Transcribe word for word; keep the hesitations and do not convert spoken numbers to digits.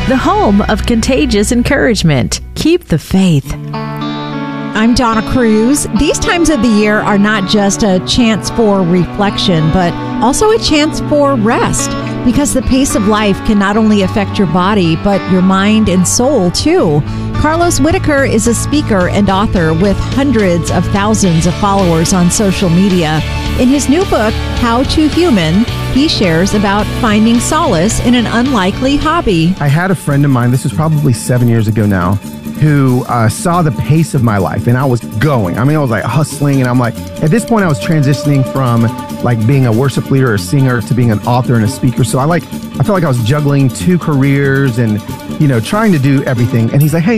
the home of contagious encouragement. Keep the faith. I'm Donna Cruz. These times of the year are not just a chance for reflection, but also a chance for rest, because the pace of life can not only affect your body, but your mind and soul too. Carlos Whitaker is a speaker and author with hundreds of thousands of followers on social media. In his new book, How to Human, he shares about finding solace in an unlikely hobby. I had a friend of mine, this was probably seven years ago now, who uh, saw the pace of my life, and I was going. I mean, I was like hustling, and I'm like, at this point I was transitioning from like being a worship leader or a singer to being an author and a speaker. So I like, I felt like I was juggling two careers and, you know, trying to do everything. And he's like, hey,